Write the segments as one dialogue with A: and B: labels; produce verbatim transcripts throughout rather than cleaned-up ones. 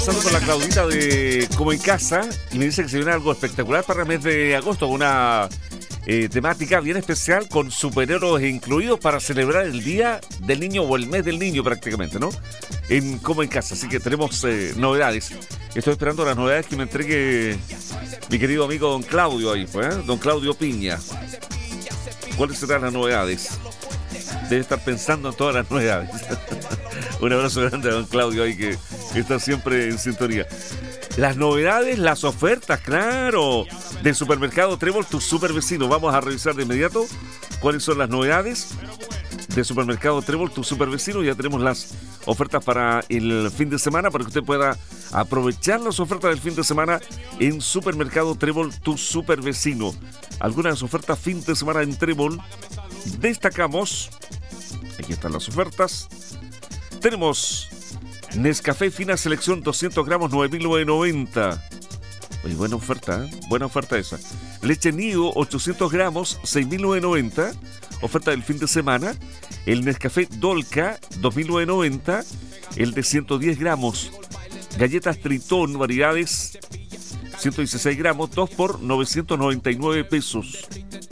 A: Pasando con la Claudita de Como en Casa y me dice que se viene algo espectacular para el mes de agosto, una eh, temática bien especial con superhéroes incluidos para celebrar el Día del Niño o el mes del niño prácticamente, ¿no? En Como en Casa, así que tenemos eh, novedades. Estoy esperando las novedades que me entregue mi querido amigo don Claudio ahí, pues, ¿eh? Don Claudio Piña. ¿Cuáles serán las novedades? Debe estar pensando en todas las novedades. Un abrazo grande a don Claudio ahí que está siempre en sintonía. Las novedades, las ofertas, claro, del supermercado Trébol, tu super vecino. Vamos a revisar de inmediato cuáles son las novedades del supermercado Trébol, tu super vecino. Ya tenemos las ofertas para el fin de semana para que usted pueda aprovechar las ofertas del fin de semana en supermercado Trébol, tu super vecino. Algunas ofertas fin de semana en Trébol. Destacamos, aquí están las ofertas. Tenemos Nescafé Fina Selección doscientos gramos, nueve mil novecientos noventa. Oye, buena oferta, ¿eh? Buena oferta esa. Leche Nido, ochocientos gramos, seis mil novecientos noventa. Oferta del fin de semana. El Nescafé Dolca, dos mil novecientos noventa. El de ciento diez gramos. Galletas Tritón, variedades, ciento dieciséis gramos, dos por novecientos noventa y nueve pesos.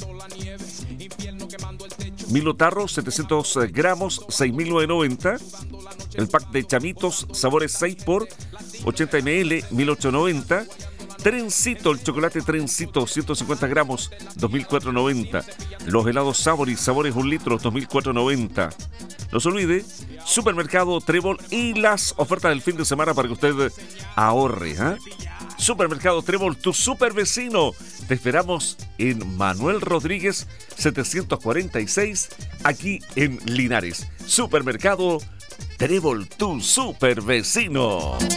A: Milo Tarro, setecientos gramos, seis mil novecientos noventa. El pack de chamitos, sabores seis por ochenta mililitros, mil ochocientos noventa. Trencito, el chocolate Trencito, ciento cincuenta gramos, dos mil cuatrocientos noventa. Los helados Saboris, sabores un litro, dos mil cuatrocientos noventa. No se olvide, supermercado Trébol y las ofertas del fin de semana para que usted ahorre, ¿eh? Supermercado Trébol, tu super vecino. Te esperamos en Manuel Rodríguez setecientos cuarenta y seis, aquí en Linares. Supermercado Trébol, tu super vecino.